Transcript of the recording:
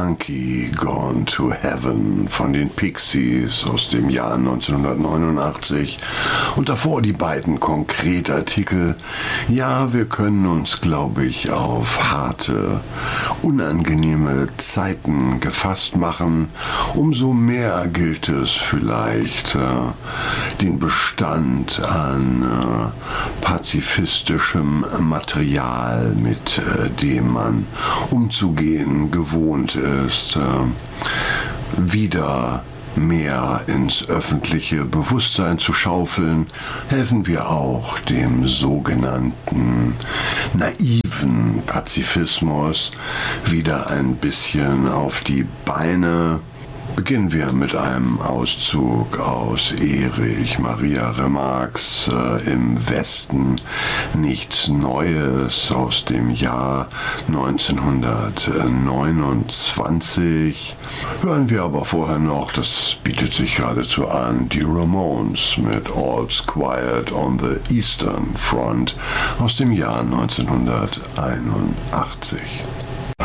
Monkey Gone to Heaven von den Pixies aus dem Jahr 1989 und davor die beiden Konkretartikel. Ja, wir können uns, glaube ich, auf harte, unangenehme Zeiten gefasst machen. Umso mehr gilt es vielleicht, den Bestand an pazifistischem Material, mit dem man umzugehen gewohnt ist, wieder mehr ins öffentliche Bewusstsein zu schaufeln, helfen wir auch dem sogenannten naiven Pazifismus wieder ein bisschen auf die Beine. Beginnen wir mit einem Auszug aus Erich Maria Remarques Im Westen nichts Neues aus dem Jahr 1929. Hören wir aber vorher noch, das bietet sich geradezu an, die Ramones mit All's Quiet on the Eastern Front aus dem Jahr 1981.